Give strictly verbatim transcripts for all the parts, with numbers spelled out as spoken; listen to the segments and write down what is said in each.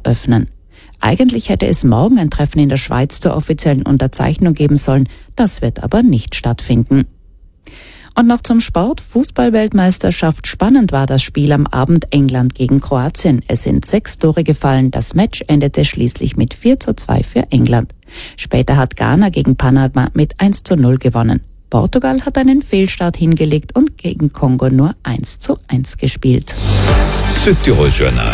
öffnen. Eigentlich hätte es morgen ein Treffen in der Schweiz zur offiziellen Unterzeichnung geben sollen, das wird aber nicht stattfinden. Und noch zum Sport. Fußball-Weltmeisterschaft. Spannend war das Spiel am Abend England gegen Kroatien. Es sind sechs Tore gefallen. Das Match endete schließlich mit vier zu zwei für England. Später hat Ghana gegen Panama mit eins zu null gewonnen. Portugal hat einen Fehlstart hingelegt und gegen Kongo nur eins zu eins gespielt. Südtirol Journal.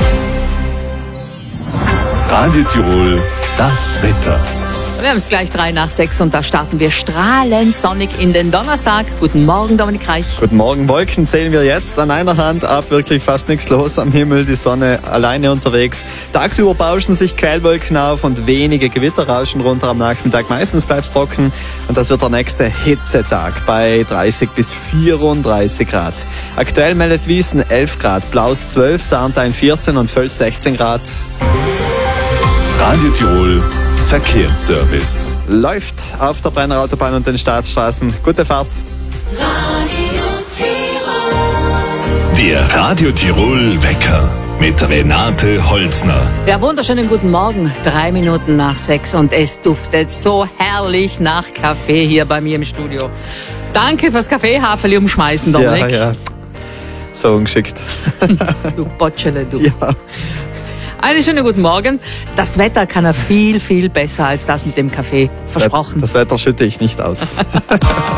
Radio Tirol, das Wetter. Wir haben es gleich drei nach sechs und da starten wir strahlend sonnig in den Donnerstag. Guten Morgen, Dominik Reich. Guten Morgen. Wolken zählen wir jetzt an einer Hand ab. Wirklich fast nichts los am Himmel. Die Sonne alleine unterwegs. Tagsüber bauschen sich Quellwolken auf und wenige Gewitter rauschen runter am Nachmittag. Meistens bleibt es trocken und das wird der nächste Hitzetag bei dreißig bis vierunddreißig Grad. Aktuell meldet Wiesen elf Grad, Blaus zwölf, Sarntein vierzehn und Völz sechzehn Grad. Radio Tirol Verkehrsservice. Läuft auf der Brenner Autobahn und den Staatsstraßen. Gute Fahrt. Radio Tirol. Der Radio Tirol Wecker mit Renate Holzner. Ja, wunderschönen guten Morgen. Drei Minuten nach sechs und es duftet so herrlich nach Kaffee hier bei mir im Studio. Danke fürs Kaffeehaferli umschmeißen, Dominik. Ja, ja. So ungeschickt. Du Botschele, du. Ja. Einen schönen guten Morgen. Das Wetter kann er viel, viel besser als das mit dem Kaffee. Versprochen. Das Wetter schütte ich nicht aus.